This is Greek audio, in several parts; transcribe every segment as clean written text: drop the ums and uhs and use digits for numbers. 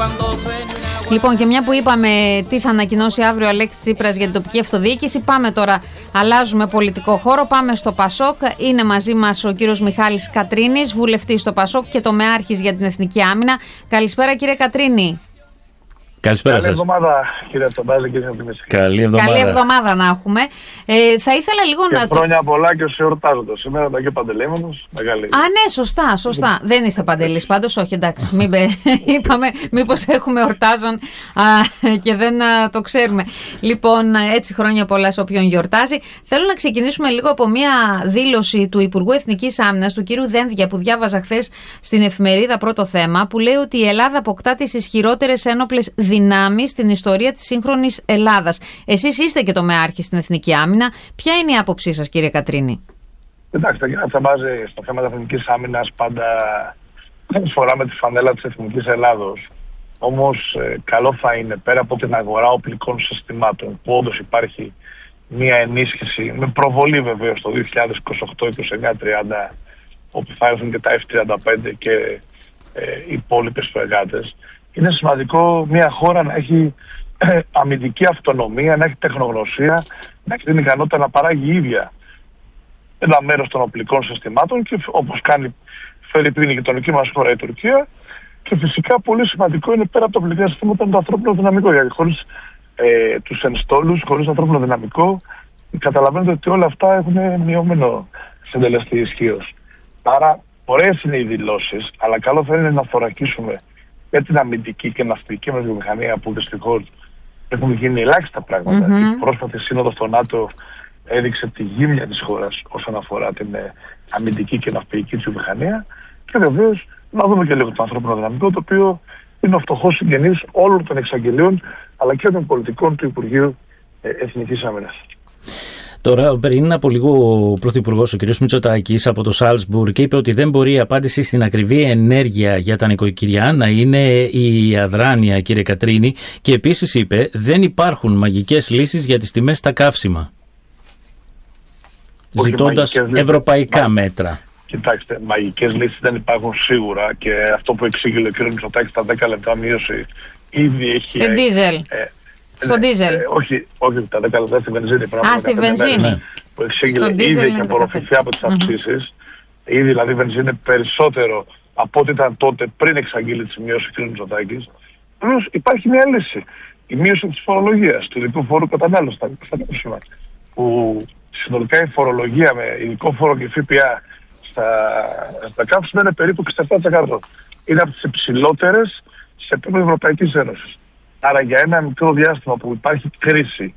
Λοιπόν, και μια που είπαμε τι θα ανακοινώσει αύριο ο Αλέξης Τσίπρας για την τοπική αυτοδιοίκηση, πάμε τώρα, αλλάζουμε πολιτικό χώρο, πάμε στο Πασόκ. Είναι μαζί μας ο κύριος Μιχάλης Κατρίνης, βουλευτής στο Πασόκ και τομεάρχης για την Εθνική Άμυνα. Καλησπέρα, κύριε Κατρίνη. Καλησπέρα σας. Καλή εβδομάδα, κύριε Τσαμπάζη, κύριε Αντιμέση. Καλή εβδομάδα να έχουμε. Θα ήθελα λίγο και να. Χρόνια πολλά και σε εορτάζοντα. Σήμερα ήταν και Παντελεήμονος. Μεγάλη. Α, ναι, σωστά. Δεν είστε Παντελής πάντως, όχι, εντάξει. Είπαμε, μήπως έχουμε εορτάζον και δεν το ξέρουμε. Λοιπόν, έτσι χρόνια πολλά σε όποιον γιορτάζει. Θέλω να ξεκινήσουμε λίγο από μια δήλωση του Υπουργού Εθνικής Άμυνας, του κύριου Δένδια, που διάβαζα χθες στην εφημερίδα Πρώτο Θέμα, που λέει ότι η Ελλάδα αποκτά τις ισχυρότερες ένοπλες δυνάμεις στην ιστορία της σύγχρονης Ελλάδας. Εσείς είστε και τομεάρχης στην Εθνική Άμυνα. Ποια είναι η άποψή σας, κύριε Κατρίνη? Εντάξει, κύριε Τσαμπάζη, στο θέμα της Εθνικής Άμυνας πάντα φοράμε τη φανέλα της Εθνικής Ελλάδος. Όμως, καλό θα είναι πέρα από την αγορά οπλικών συστημάτων, που όντως υπάρχει μια ενίσχυση, με προβολή βεβαίως το 2028, 29, 30, όπου θα έρθουν και τα F-35 και οι υπόλοιπες φρεγάτες. Είναι σημαντικό μια χώρα να έχει αμυντική αυτονομία, να έχει τεχνογνωσία, να έχει την ικανότητα να παράγει ίδια ένα μέρος των οπλικών συστημάτων, και όπως κάνει φέρει η γειτονική μας χώρα η Τουρκία. Και φυσικά πολύ σημαντικό είναι πέρα από τα οπλικά συστήματα το ανθρώπινο δυναμικό. Γιατί χωρίς τους ενστόλους, χωρίς ανθρώπινο δυναμικό, καταλαβαίνετε ότι όλα αυτά έχουν μειωμένο συντελεστή ισχύος. Άρα, ωραίες είναι οι δηλώσεις, αλλά καλό θα είναι να θωρακίσουμε με την αμυντική και ναυτική μας βιομηχανία, που δυστυχώς έχουν γίνει ελάχιστα πράγματα. Η πρόσφατη σύνοδος στο ΝΑΤΟ έδειξε τη γύμνια της χώρας όσον αφορά την αμυντική και ναυτική της βιομηχανία. Και βεβαίως να δούμε και λίγο το ανθρώπινο δυναμικό, το οποίο είναι ο φτωχός συγγενής όλων των εξαγγελίων αλλά και των πολιτικών του Υπουργείου Εθνικής Άμυνας. Τώρα, πριν από λίγο, ο Πρωθυπουργός, ο κ. Μητσοτάκης, από το Σάλτσμπουργκ, είπε ότι δεν μπορεί η απάντηση στην ακριβή ενέργεια για τα νοικοκυριά να είναι η αδράνεια, κύριε Κατρίνη, και επίσης είπε δεν υπάρχουν μαγικές λύσεις για τις τιμές στα καύσιμα, ζητώντας ευρωπαϊκά μέτρα. Κοιτάξτε, μαγικές λύσεις δεν υπάρχουν σίγουρα, και αυτό που εξήγηλε ο κ. Μητσοτάκης, τα 10 λεπτά μείωση ήδη έχει. Σε ντίζελ. Στο ντίζελ. Όχι, τα 10 λεπτά στη βενζίνη. Στη βενζίνη. Που εξήγηλε ήδη έχει απορροφηθεί από τις αυξήσεις. Ήδη δηλαδή η βενζίνη είναι περισσότερο από ό,τι ήταν τότε πριν εξαγγείλει τη μείωση ο κ. Μητσοτάκης. Βεβαίως υπάρχει μια λύση. Η μείωση της φορολογίας, του ειδικού φόρου κατανάλωσης στα καύσιμα. Που συνολικά η φορολογία με ειδικό φόρο και ΦΠΑ στα καύσιμα είναι περίπου 67%. Είναι από τις υψηλότερες σε επίπεδο Ευρωπαϊκής Ένωσης. Άρα για ένα μικρό διάστημα που υπάρχει κρίση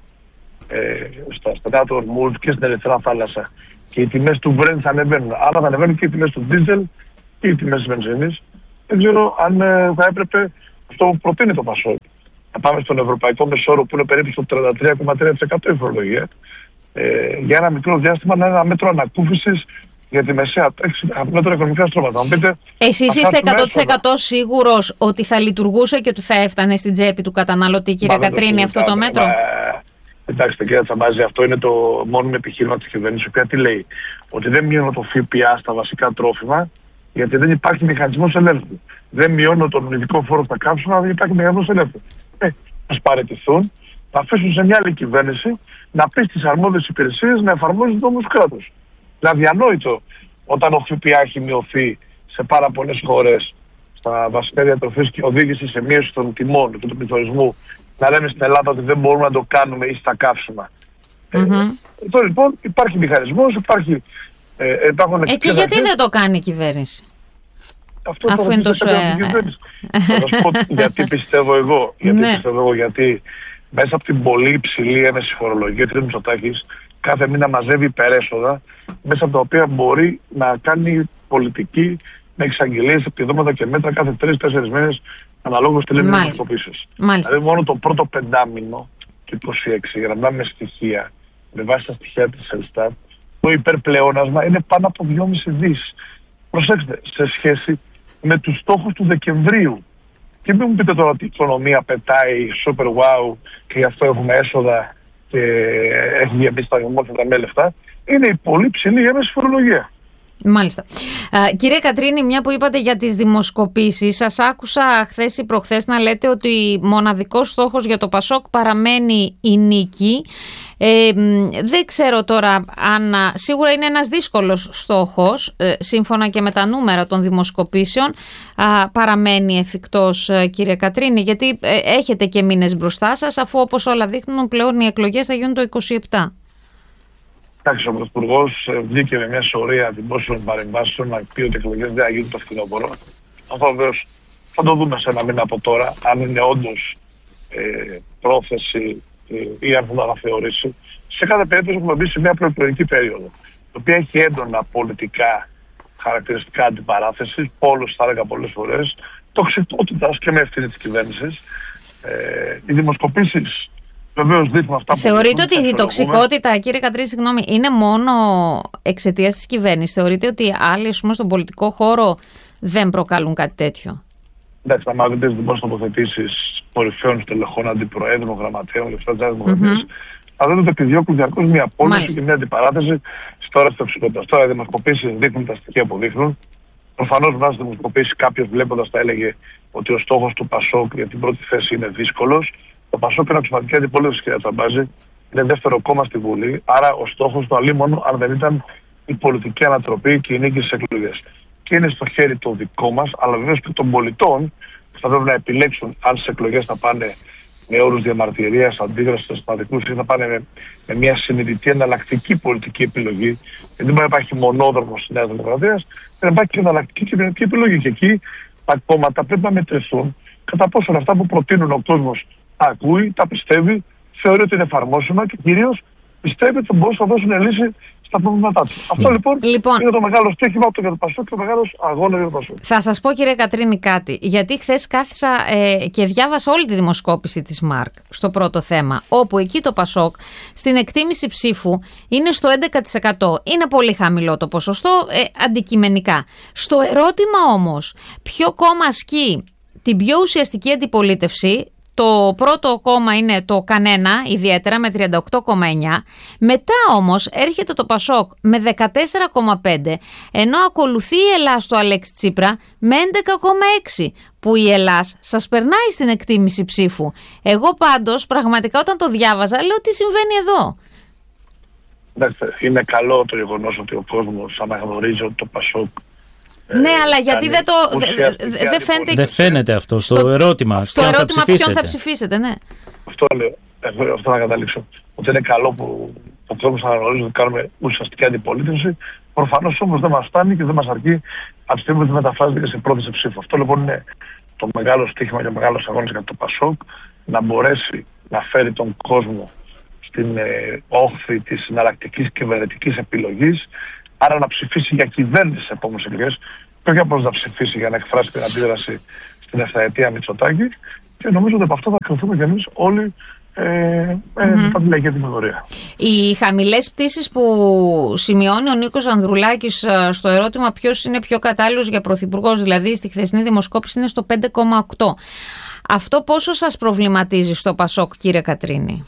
στα κάτω ορμούς και στην Ερυθρά Θάλασσα και οι τιμές του Brent θα ανεβαίνουν, άρα θα ανεβαίνουν και οι τιμές του ντίζελ και οι τιμές της βενζίνης, δεν ξέρω αν θα έπρεπε αυτό που προτείνει το Πασόκ, να πάμε στον ευρωπαϊκό μεσόρο που είναι περίπου στο 33,3% η φορολογία, για ένα μικρό διάστημα να είναι ένα μέτρο ανακούφισης για τη μεσαία τάξη από μέτρα οικονομικά στρώματα. Εσείς είστε 100% σίγουρος ότι θα λειτουργούσε και ότι θα έφτανε στην τσέπη του καταναλωτή, κύριε Κατρίνη, αυτό το μέτρο? Κοιτάξτε, κύριε Τσαμπάζη, αυτό είναι το μόνιμο επιχείρημα της κυβέρνησης, η οποία τι λέει? Ότι δεν μειώνω το ΦΠΑ στα βασικά τρόφιμα, γιατί δεν υπάρχει μηχανισμός ελέγχου. Δεν μειώνω τον ειδικό φόρο στα καύσιμα, δεν υπάρχει μηχανισμός ελέγχου. Ας παραιτηθούν, να αφήσουν σε μια άλλη κυβέρνηση να πει στις αρμόδιες υπηρεσίες να εφαρμόζουν το νόμο του κράτους. Δηλαδή, αδιανόητο όταν ο ΦΠΑ έχει μειωθεί σε πάρα πολλές χώρες στα βασικά διατροφής και οδήγησε σε μείωση των τιμών και του πληθωρισμού, να λέμε στην Ελλάδα ότι δεν μπορούμε να το κάνουμε ή στα καύσιμα. Εδώ λοιπόν υπάρχει μηχανισμός, υπάρχουν. Και γιατί δεν το κάνει η κυβέρνηση? Αυτό αφού είναι τόσο. Θα σας πω γιατί πιστεύω εγώ. Γιατί μέσα από την πολύ υψηλή έμεση φορολογία, ο κ. Μητσοτάκης κάθε μήνα μαζεύει υπερέσοδα, μέσα από τα οποία μπορεί να κάνει πολιτική με εξαγγελίες, επιδόματα και μέτρα κάθε 3-4 μήνες, αναλόγως τη λένε δημοσκοπήσεις. Δηλαδή, μόνο το πρώτο πεντάμινο του 26, για να δούμε στοιχεία, με βάση τα στοιχεία της Ελστάτ, το υπερπλεόνασμα είναι πάνω από 2,5 δις. Προσέξτε, σε σχέση με τους στόχους του Δεκεμβρίου. Και μην μου πείτε τώρα ότι η οικονομία πετάει super wow και γι' αυτό έχουμε έσοδα και έχει γεμίσει τα δημόσια με λεφτά. Είναι η πολύ ψηλή έμεση φορολογία. Μάλιστα. Κύριε Κατρίνη, μια που είπατε για τις δημοσκοπήσεις, σας άκουσα χθες ή προχθές να λέτε ότι μοναδικός στόχος για το ΠΑΣΟΚ παραμένει η νίκη. Δεν ξέρω τώρα αν σίγουρα είναι ένας δύσκολος στόχος, σύμφωνα και με τα νούμερα των δημοσκοπήσεων, παραμένει εφικτός, κύριε Κατρίνη, γιατί έχετε και μήνες μπροστά σας, αφού όπως όλα δείχνουν πλέον οι εκλογές θα γίνουν το 27. Εντάξει, ο Πρωθυπουργός βγήκε με μια σωρία δημόσιων παρεμβάσεων να πει ότι οι εκλογές δεν θα γίνουν το φθινόπωρο. Αυτό βεβαίως θα το δούμε σε ένα μήνα από τώρα, αν είναι όντως πρόθεση ή αν θα το αναθεωρήσει. Σε κάθε περίπτωση έχουμε μπει σε μια προεκλογική περίοδο, η οποία έχει έντονα πολιτικά χαρακτηριστικά αντιπαράθεσης, πόλους θα έλεγα πολλές φορές, τοξικότητας και με ευθύνη της κυβέρνησης. Οι δημοσκοπήσεις βεβαίως δείχνουν αυτά που θεωρείτε ότι η τοξικότητα, κύριε Κατρίνη, συγγνώμη, είναι μόνο εξαιτίας της κυβέρνησης? Θεωρείτε ότι άλλοι, ας πούμε, στον πολιτικό χώρο δεν προκαλούν κάτι τέτοιο? Εντάξει, άμα δείτε τις δημόσιες τοποθετήσεις κορυφαίων στελεχών, αντιπροέδρων, γραμματέων και αυτά τις δημοκρατίες, θα δείτε ότι επιδιώκουν διαρκώς μια πόλωση και μια αντιπαράθεση στη ώρα της τοξικότητας. Τώρα οι δημοσκοπήσεις δείχνουν τα στοιχεία που δείχνουν. Προφανώς βάσει δημοσκοπήσεις κάποιος βλέποντας θα έλεγε ότι ο στόχος του ΠΑΣΟΚ για την πρώτη θέση είναι δύσκολος. Το ΠΑΣΟΚ είναι αξιωματική αντιπολίτευση, κυρία Τσαμπάζη, είναι δεύτερο κόμμα στη Βουλή. Άρα ο στόχος του αλίμονο, αν δεν ήταν η πολιτική ανατροπή και η νίκη στις εκλογές. Και είναι στο χέρι το δικό μας, αλλά βεβαίως και των πολιτών, που θα πρέπει να επιλέξουν αν στις εκλογές θα πάνε με όρους διαμαρτυρίας, αντίδρασης στους στατικούς ή θα πάνε με μια συνειδητή εναλλακτική πολιτική επιλογή. Γιατί δεν μπορεί να υπάρχει μονόδρομος στη Νέα Δημοκρατία, πρέπει να υπάρχει και εναλλακτική κυβερνητική επιλογή. Και εκεί τα κόμματα πρέπει να μετρηθούν κατά πόσο αυτά που προτείνουν ο κόσμος τα ακούει, τα πιστεύει, θεωρεί ότι είναι εφαρμόσιμα και κυρίως πιστεύει ότι μπορούν να δώσουν λύση στα προβλήματά του. Αυτό λοιπόν είναι το μεγάλο στοίχημα για το ΠΑΣΟΚ και ο μεγάλος αγώνα για το ΠΑΣΟΚ. Θα σας πω, κύριε Κατρίνη, κάτι. Γιατί χθες κάθισα και διάβασα όλη τη δημοσκόπηση της ΜΑΡΚ στο πρώτο θέμα, όπου εκεί το ΠΑΣΟΚ στην εκτίμηση ψήφου είναι στο 11%. Είναι πολύ χαμηλό το ποσοστό αντικειμενικά. Στο ερώτημα όμως, ποιο κόμμα ασκεί την πιο ουσιαστική αντιπολίτευση, το πρώτο κόμμα είναι το κανένα, ιδιαίτερα με 38,9. Μετά όμως έρχεται το ΠΑΣΟΚ με 14,5, ενώ ακολουθεί η Ελλάς του Αλέξη Τσίπρα με 11,6, που η Ελλάς σας περνάει στην εκτίμηση ψήφου. Εγώ πάντως πραγματικά όταν το διάβαζα λέω τι συμβαίνει εδώ. Είναι καλό το γεγονός ότι ο κόσμος αναγνωρίζει ότι το ΠΑΣΟΚ ναι, αλλά γιατί δεν φαίνεται. Δεν φαίνεται αυτό στο ερώτημα. Στο ερώτημα ποιον θα ψηφίσετε, ναι. Αυτό λέω. Αυτό να καταλήξω. Ότι είναι καλό που ο κόσμος αναγνωρίζει ότι κάνουμε ουσιαστική αντιπολίτευση. Προφανώς όμως δεν μας φτάνει και δεν μας αρκεί από τη στιγμή που δεν μεταφράζεται και σε πρόθεση ψήφου. Αυτό λοιπόν είναι το μεγάλο στοίχημα και ο μεγάλος αγώνας για το ΠΑΣΟΚ, να μπορέσει να φέρει τον κόσμο στην όχθη της εναλλακτικής κυβερνητικής επιλογής. Άρα να ψηφίσει για κυβέρνηση στις επόμενες εκλογές, και όχι απλώς να ψηφίσει για να εκφράσει την αντίδραση στην ευθαετία Μητσοτάκη. Και νομίζω ότι από αυτό θα κρυφθούμε κι εμείς όλοι μετά τη λαϊκή δημοκρατία. Οι χαμηλές πτήσεις που σημειώνει ο Νίκος Ανδρουλάκης στο ερώτημα ποιος είναι πιο κατάλληλος για πρωθυπουργός, δηλαδή στη χθεσινή δημοσκόπηση, είναι στο 5,8. Αυτό πόσο σας προβληματίζει στο ΠΑΣΟΚ, κύριε Κατρίνη?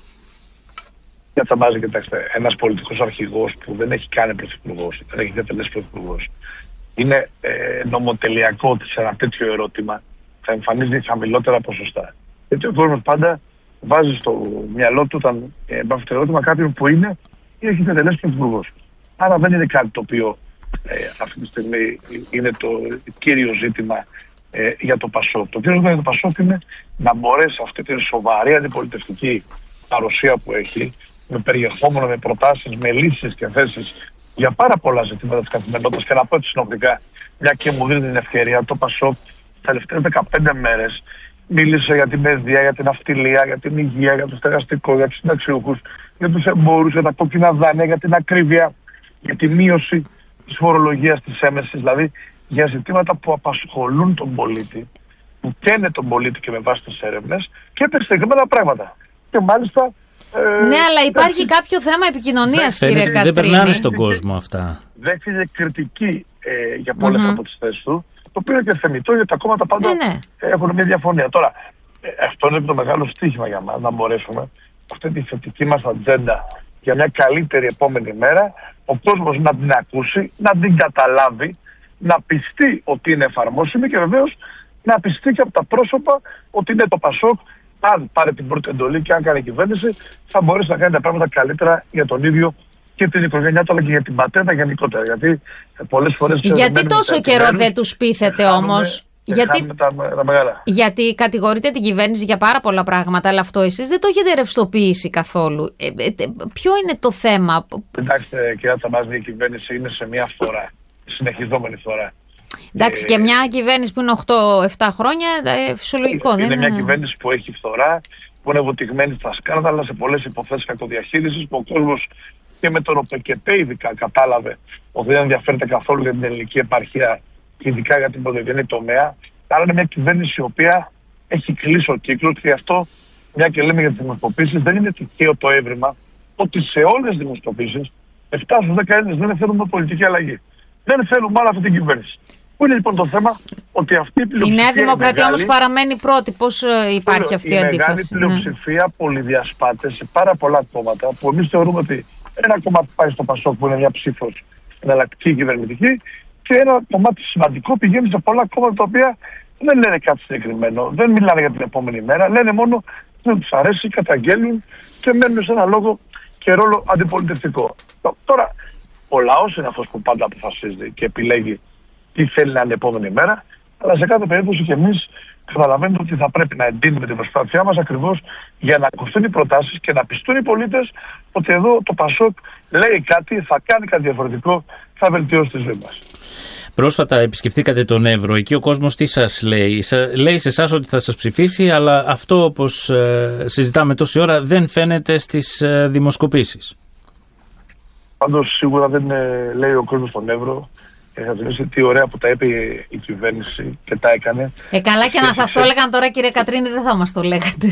Για Τσαμπάζη, κοιτάξτε, ένας πολιτικός αρχηγός που δεν έχει κάνει πρωθυπουργός, δεν έχει διατελέσει πρωθυπουργός, είναι νομοτελειακό ότι σε ένα τέτοιο ερώτημα θα εμφανίζει χαμηλότερα ποσοστά. Γιατί ο κόσμος πάντα βάζει στο μυαλό του όταν βάζει το ερώτημα κάποιον που είναι ή έχει διατελέσει πρωθυπουργός. Άρα δεν είναι κάτι το οποίο αυτή τη στιγμή είναι το κύριο ζήτημα για το ΠΑΣΟΚ. Το κύριο ζήτημα για το ΠΑΣΟΚ είναι να μπορέσει αυτή τη σοβαρή αντιπολιτευτική παρουσία που έχει, με περιεχόμενο, με προτάσεις, με λύσεις και θέσεις για πάρα πολλά ζητήματα της καθημερινότητας. Και να πω έτσι συνοπτικά, μια και μου δίνει την ευκαιρία, το ΠΑΣΟΚ τις τελευταίες 15 μέρες μίλησε για την παιδεία, για την αυτιλία, για την υγεία, για το στεγαστικό, για τους συνταξιούχους, για τους εμπόρους, για τα κόκκινα δάνεια, για την ακρίβεια, για τη μείωση της φορολογίας της έμεσης, δηλαδή για ζητήματα που απασχολούν τον πολίτη, που καίνε τον πολίτη και με βάση τις έρευνες και περιστατωμένα πράγματα. Και μάλιστα. Ναι, αλλά υπάρχει κάποιο θέμα επικοινωνίας, κύριε Κατρίνη. Δεν περνάνε στον κόσμο αυτά. Δέχτηκε κριτική για πολλές από τις θέσεις του, το οποίο είναι και θεμιτό, γιατί τα κόμματα πάντα έχουν μια διαφωνία. Τώρα, αυτό είναι το μεγάλο στοίχημα για μας, να μπορέσουμε αυτή τη θετική μας ατζέντα για μια καλύτερη επόμενη μέρα, ο κόσμος να την ακούσει, να την καταλάβει, να πιστεί ότι είναι εφαρμόσιμη και βεβαίως να πιστεί και από τα πρόσωπα ότι είναι το Πασόκ. Αν πάρει την πρώτη εντολή και αν κάνει κυβέρνηση, θα μπορέσει να κάνει τα πράγματα καλύτερα για τον ίδιο και την οικογένειά του, αλλά και για την πατέρα γενικότερα. Γιατί πολλές φορές. Γιατί τόσο καιρό δεν τους πείθετε όμως? Γιατί κατηγορείτε την κυβέρνηση για πάρα πολλά πράγματα, αλλά αυτό εσείς δεν το έχετε ρευστοποιήσει καθόλου. Ποιο είναι το θέμα? Κοιτάξτε, κυρία Τσαμπάζη, η κυβέρνηση είναι σε μια φορά, συνεχιζόμενη φορά. Εντάξει, και μια κυβέρνηση που είναι 8-7 χρόνια, φυσιολογικό δεν είναι? Είναι μια κυβέρνηση που έχει φθορά, που είναι βουτυγμένη στα σκάνδαλα, σε πολλές υποθέσεις κακοδιαχείρισης, που ο κόσμος και με τον ΟΠΕΚΕΠΕ ειδικά κατάλαβε ότι δεν ενδιαφέρεται καθόλου για την ελληνική επαρχία και ειδικά για την πρωτογενή τομέα. Άρα είναι μια κυβέρνηση η οποία έχει κλείσει ο κύκλος και γι' αυτό, μια και λέμε για τις δημοσκοπήσεις, δεν είναι τυχαίο το έβριμα ότι σε όλες τις δημοσκοπήσεις 7 στους 10 Έλληνες δεν θέλουμε πολιτική αλλαγή. Δεν θέλουμε άλλο αυτή την κυβέρνηση. Πού είναι λοιπόν το θέμα? Ότι αυτή η πλειοψηφία. Η Νέα Δημοκρατία όμως παραμένει πρώτη. Πώς υπάρχει αυτή η αντίφαση? Η μεγάλη πλειοψηφία πολυδιασπάτες σε πάρα πολλά κόμματα, που εμείς θεωρούμε ότι ένα κομμάτι πάει στο Πασόκ που είναι μια ψήφος εναλλακτική κυβερνητική, και ένα κομμάτι σημαντικό πηγαίνει σε πολλά κόμματα τα οποία δεν λένε κάτι συγκεκριμένο, δεν μιλάνε για την επόμενη μέρα, λένε μόνο δεν τους αρέσει, καταγγέλνουν και μένουν σε ένα λόγο και ρόλο αντιπολιτευτικό. Τώρα, ο λαός είναι αυτός που πάντα αποφασίζει και επιλέγει τι θέλει να είναι η επόμενη μέρα, αλλά σε κάθε περίπτωση και εμείς καταλαβαίνουμε ότι θα πρέπει να εντείνουμε την προσπάθειά μας ακριβώς για να ακουστούν οι προτάσεις και να πιστούν οι πολίτες ότι εδώ το Πασόκ λέει κάτι, θα κάνει κάτι διαφορετικό, θα βελτιώσει τη ζωή μας. Πρόσφατα επισκεφτήκατε τον Εύρο. Εκεί ο κόσμος τι σας λέει? Λέει σε εσάς ότι θα σας ψηφίσει, αλλά αυτό, όπως συζητάμε τόση ώρα, δεν φαίνεται στις δημοσκοπήσεις. Πάντως σίγουρα δεν λέει ο κόσμος στον Εύρο. Θα θυμίσει τι ωραία που τα είπε η κυβέρνηση και τα έκανε. Καλά, και να σας το έλεγαν τώρα, κύριε Κατρίνη, δεν θα μας το λέγατε.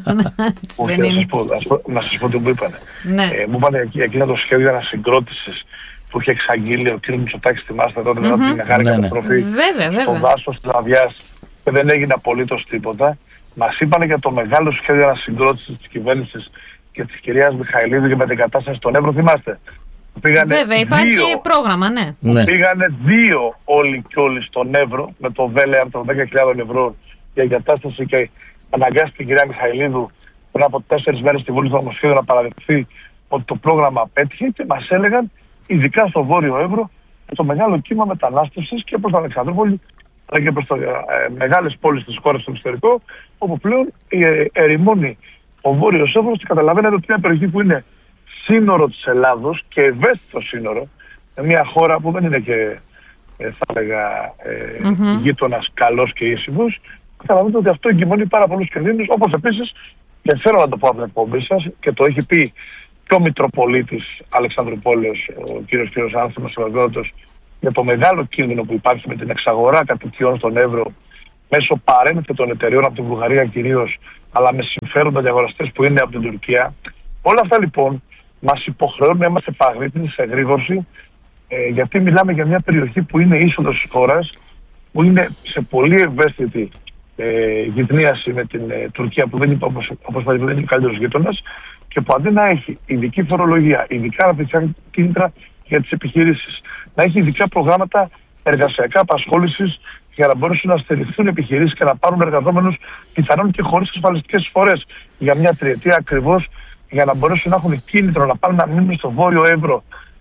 Όχι, να σας πω τι μου είπανε. Ναι. Μου είπανε εκείνο το σχέδιο ανασυγκρότησης που είχε εξαγγείλει ο κ. Μητσοτάκης, θυμάστε τότε, μετά την μεγάλη καταστροφή στο δάσος της Λαδιάς, και δεν έγινε απολύτως τίποτα. Μας είπανε για το μεγάλο σχέδιο ανασυγκρότησης της κυβέρνησης και της κυρίας Μιχαηλίδου και με την κατάσταση στον Εύρο, θυμάστε? Βέβαια, υπάρχει πρόγραμμα, ναι. Πήγανε 2 όλοι και όλοι στον Εύρο με το βέλεαρ των 10.000 ευρώ για εγκατάσταση και αναγκάστηκε η κυρία Μιχαηλίδου πριν από 4 μέρες στη Βουλή του Νομοσχέδιου να παραδεχθεί ότι το πρόγραμμα απέτυχε, και μας έλεγαν, ειδικά στο Βόρειο Εύρο, το μεγάλο κύμα μετανάστευσης και προς την Αλεξανδρούπολη αλλά και προς μεγάλες πόλεις της χώρας στο εξωτερικό, όπου πλέον ερημώνει ο Βόρειος Εύρος και καταλαβαίνετε ότι είναι μια περιοχή που είναι σύνορο της Ελλάδος και ευαίσθητο σύνορο, μια χώρα που δεν είναι και θα έλεγα γείτονας καλός και ήσυχος. Καταλαβαίνετε ότι αυτό εγκυμονεί πάρα πολλούς κινδύνους, όπως επίσης, και θέλω να το πω από την εκπομπή σας, και το έχει πει και ο Μητροπολίτης Αλεξανδρουπόλεως, ο κύριος Άνθιμος Ευαγγέλατος, για το μεγάλο κίνδυνο που υπάρχει με την εξαγορά κατοικιών στον Εύρο μέσω παρένθετων εταιριών από την Βουλγαρία κυρίως, αλλά με συμφέροντα για αγοραστές που είναι από την Τουρκία. Όλα αυτά λοιπόν μας υποχρεώνουν να είμαστε επαγρύπνοι σε εγρήγορση, γιατί μιλάμε για μια περιοχή που είναι είσοδος της χώρας, που είναι σε πολύ ευαίσθητη γειτνίαση με την Τουρκία, που δεν είναι, όπως δεν είναι ο καλύτερος γείτονας, και που αντί να έχει ειδική φορολογία, ειδικά αναπτυξιακά κίνητρα για τις επιχειρήσεις, να έχει ειδικά προγράμματα εργασιακά απασχόλησης για να μπορέσουν να στηριχθούν επιχειρήσεις και να πάρουν εργαζόμενους πιθανόν και χωρίς ασφαλιστικές εισφορές για μια τριετία, ακριβώς για να μπορέσουν να έχουν κίνητρο να πάνε να μείνουν στο Βόρειο Εύρο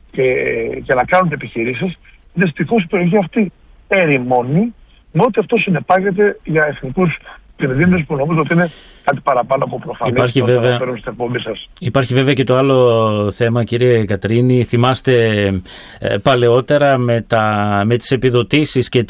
και να κάνουν επιχειρήσεις. Δυστυχώς η περιοχή αυτή ερημώνει με ό,τι αυτό συνεπάγεται για εθνικούς κινδύνους, που νομίζω ότι είναι κάτι παραπάνω από προφανές. Υπάρχει βέβαια και το άλλο θέμα, κύριε Κατρίνη. Θυμάστε παλαιότερα με τις επιδοτήσεις και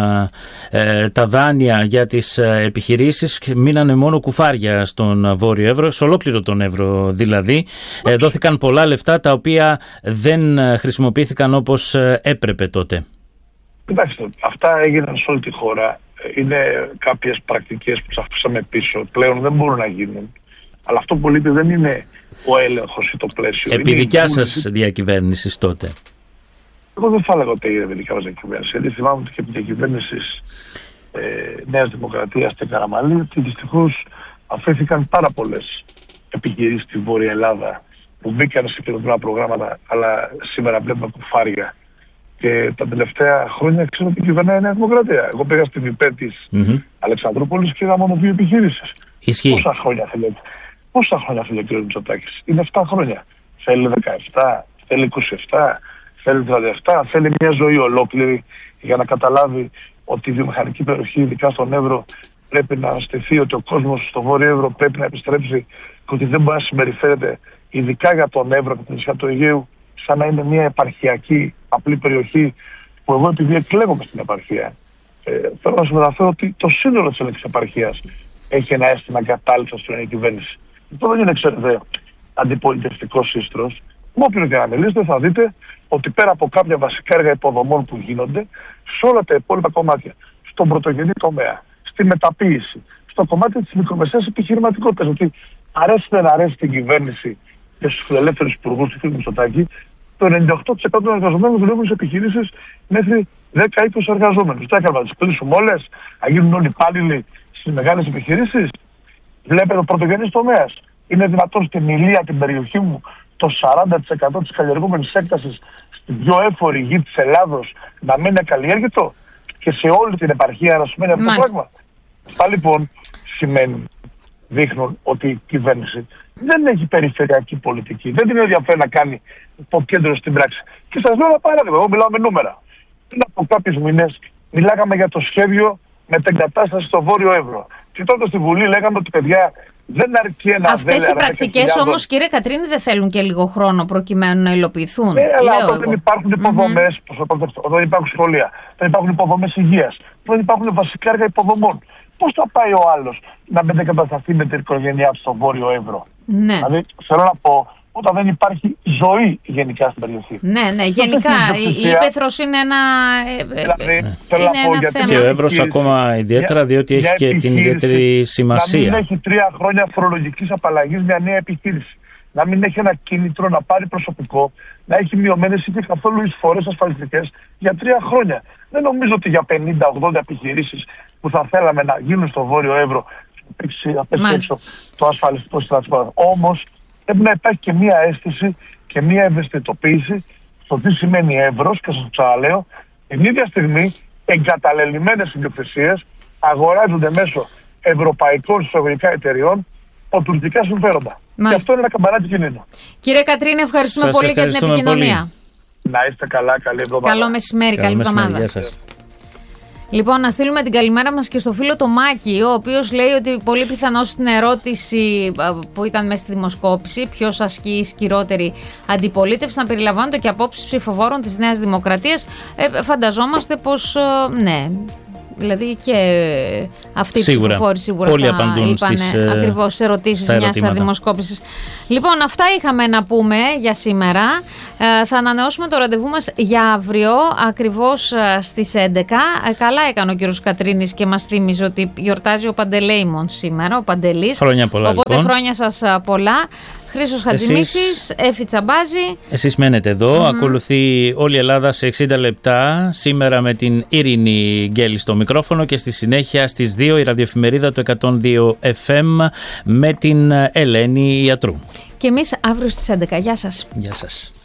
τα δάνεια για τις επιχειρήσεις, μείνανε μόνο κουφάρια στον Βόρειο Εύρο, σε ολόκληρο τον Εύρο δηλαδή. Δόθηκαν πολλά λεφτά τα οποία δεν χρησιμοποιήθηκαν όπως έπρεπε τότε. Κοιτάξτε, αυτά έγιναν σε όλη τη χώρα. Είναι κάποιες πρακτικές που τις αφήσαμε πίσω. Πλέον δεν μπορούν να γίνουν. Αλλά αυτό που λείπει δεν είναι ο έλεγχος ή το πλαίσιο. Επί δικιά σας διακυβέρνησης τότε? Εγώ δεν θα έλεγα ότι έγινε δικιά μας διακυβέρνηση. Γιατί θυμάμαι ότι και επί διακυβέρνησης Νέας Δημοκρατίας και Καραμανλή, ότι δυστυχώς αφέθηκαν πάρα πολλές επιχειρήσεις στη Βόρεια Ελλάδα που μπήκαν σε κοινωνικά προγράμματα, αλλά σήμερα βλέπουμε κουφάρια. Και τα τελευταία χρόνια ξέρω ότι κυβερνάει η Νέα Δημοκρατία. Εγώ πήγα στην ΥΠΕ της Αλεξανδρούπολης και είδα μόνο 2 επιχειρήσεις. Ισχύει. Πόσα χρόνια θέλει ο κ. Μητσοτάκης? Είναι 7 χρόνια. Θέλει 17, θέλει 27, θέλει 37, θέλει μια ζωή ολόκληρη για να καταλάβει ότι η βιομηχανική περιοχή, ειδικά στον Εύρο, πρέπει να στηθεί, ότι ο κόσμος στο Βόρειο Εύρο πρέπει να επιστρέψει και ότι δεν μπορεί να συμπεριφέρεται, ειδικά για τον Εύρο και την νησιά του Αιγαίου, σαν να είναι μια επαρχιακή απλή περιοχή, που εγώ επειδή εκλέγομαι στην επαρχία, θέλω να σου μεταφέρω ότι το σύνολο της ελληνικής επαρχίας έχει ένα αίσθημα κατάληψης στην ελληνική κυβέρνηση. Αυτό δεν είναι, ξέρετε, αντιπολιτευτικός σύστρος. Με όποιον και να μιλήσετε θα δείτε ότι πέρα από κάποια βασικά έργα υποδομών που γίνονται, σε όλα τα υπόλοιπα κομμάτια, στον πρωτογενή τομέα, στη μεταποίηση, στο κομμάτι της μικρομεσαίας επιχειρηματικότητας, ότι αρέσει δεν αρέσει την κυβέρνηση και στους φιλελεύθερους υπουργούς του κ. Μητσοτάκη, το 98% των εργαζομένων δουλεύουν σε επιχειρήσεις μέχρι 10-20 εργαζόμενους. Τι έκαναμε, να τις κλείσουμε όλες, να γίνουν όλοι υπάλληλοι στις μεγάλες επιχειρήσεις? Βλέπετε ο πρωτογενής τομέας. Είναι δυνατόν στην Ηλία, την περιοχή μου, το 40% της καλλιεργούμενης έκτασης στην πιο έφορη γη της Ελλάδος να μην είναι καλλιέργητο και σε όλη την επαρχία να σημαίνει αυτό το πράγμα? Αυτά λοιπόν δείχνουν ότι η κυβέρνηση δεν έχει περιφερειακή πολιτική. Δεν την ενδιαφέρει να κάνει υποκέντρωση στην πράξη. Και σας λέω ένα παράδειγμα. Εγώ μιλάω με νούμερα. Πριν από κάποιους μήνες μιλάγαμε για το σχέδιο μετεγκατάσταση στο Βόρειο Εύρο. Και τότε στη Βουλή λέγαμε ότι παιδιά δεν αρκεί ένα. Αυτές οι πρακτικές όμως, κύριε Κατρίνη, δεν θέλουν και λίγο χρόνο προκειμένου να υλοποιηθούν? Αλλά όταν δεν υπάρχουν υποδομές, όταν υπάρχουν σχολεία, δεν υπάρχουν υποδομές υγείας, δεν υπάρχουν βασικά έργα υποδομών, πώς θα πάει ο άλλος να μετεγκατασταθεί με την οικογένειά του στο Βόρειο Εύρο? Ναι. Δηλαδή, θέλω να πω, όταν δεν υπάρχει ζωή γενικά στην περιοχή. Ναι, γενικά η Ήπεθρος είναι ένα, δηλαδή, θέλω να πω, θέμα. Και ο Εύρος ακόμα ιδιαίτερα, διότι έχει και την ιδιαίτερη σημασία. Να μην έχει 3 χρόνια φορολογικής απαλλαγής μια νέα επιχείρηση. Να μην έχει ένα κίνητρο να πάρει προσωπικό, να έχει μειωμένες ή και καθόλου εισφορές ασφαλιστικές για 3 χρόνια. Δεν νομίζω ότι για 50-80 επιχειρήσεις που θα θέλαμε να γίνουν στο Βόρειο Εύρο θα έξω το ασφαλιστικό στρατισμό. Όμως πρέπει να υπάρχει και μία αίσθηση και μία ευαισθητοποίηση στο τι σημαίνει Εύρος, και σας ξαναλέω, την ίδια στιγμή εγκαταλελειμμένες ιδιοκτησίες αγοράζονται μέσω ευρωπαϊκών εισαγωγικά εταιριών από τουριστικά συμφέροντα. Και αυτό είναι ένα καμπανάκι κινήνου. Κύριε Κατρίνη, ευχαριστούμε πολύ για την επικοινωνία. Πολύ. Να είστε καλά, καλή εβδομάδα. Καλό μεσημέρι, καλή εβδομάδα. Γεια σας. Λοιπόν, να στείλουμε την καλημέρα μας και στο φίλο το Μάκη, ο οποίος λέει ότι πολύ πιθανώς στην ερώτηση που ήταν μέσα στη δημοσκόπηση, ποιος ασκεί ισχυρότερη αντιπολίτευση, να περιλαμβάνονται και απόψεις ψηφοφόρων της Νέας Δημοκρατίας. Φανταζόμαστε πως ναι. Δηλαδή και αυτοί οι ψηφοφόροι σίγουρα όλοι θα είπαν ακριβώς σε ερωτήσεις μιας δημοσκόπησης. Λοιπόν, αυτά είχαμε να πούμε για σήμερα. Θα ανανεώσουμε το ραντεβού μας για αύριο ακριβώς στις 11. Καλά έκανε ο κύριος Κατρίνης και μας θύμιζε ότι γιορτάζει ο Παντελέημον σήμερα, ο Παντελής. Χρόνια πολλά. Οπότε λοιπόν, χρόνια σας πολλά. Χρήστος Χατζημίσης, Έφη Τσαμπάζη. Εσείς μένετε εδώ. Ακολουθεί όλη η Ελλάδα σε 60 λεπτά. Σήμερα με την Ειρήνη Γκέλη στο μικρόφωνο και στη συνέχεια στις 2 η ραδιοεφημερίδα του 102 FM με την Ελένη Ιατρού. Και εμείς αύριο στις 11. Γεια σας. Γεια σας.